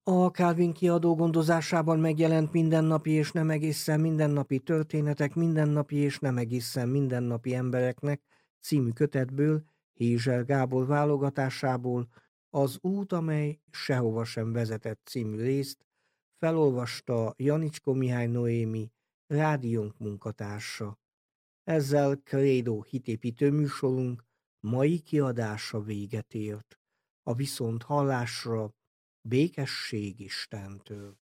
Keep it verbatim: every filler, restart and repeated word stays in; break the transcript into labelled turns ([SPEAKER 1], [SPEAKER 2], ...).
[SPEAKER 1] A Kálvin kiadó gondozásában megjelent Mindennapi és nem egészen mindennapi történetek mindennapi és nem egészen mindennapi embereknek című kötetből, Hézser Gábor válogatásából az út, amely sehova sem vezetett című részt felolvasta Janicskó Mihály Noémi, rádiónk munkatársa. Ezzel Krédó hitépítő műsorunk mai kiadása véget ért. A viszont hallásra békesség Istentől.